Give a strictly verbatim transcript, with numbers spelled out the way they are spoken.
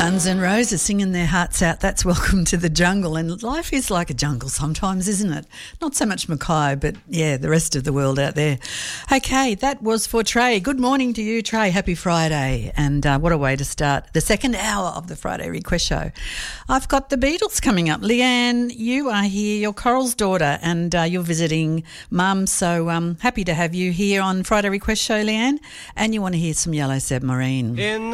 Guns N' Roses singing their hearts out. That's Welcome to the Jungle. And life is like a jungle sometimes, isn't it? Not so much Mackay, but, yeah, the rest of the world out there. Okay, that was for Trey. Good morning to you, Trey. Happy Friday. And uh, what a way to start the second hour of the Friday Request Show. I've got the Beatles coming up. Leanne, you are here. You're Coral's daughter and uh, you're visiting Mum. So um, happy to have you here on Friday Request Show, Leanne. And you want to hear some Yellow Submarine. In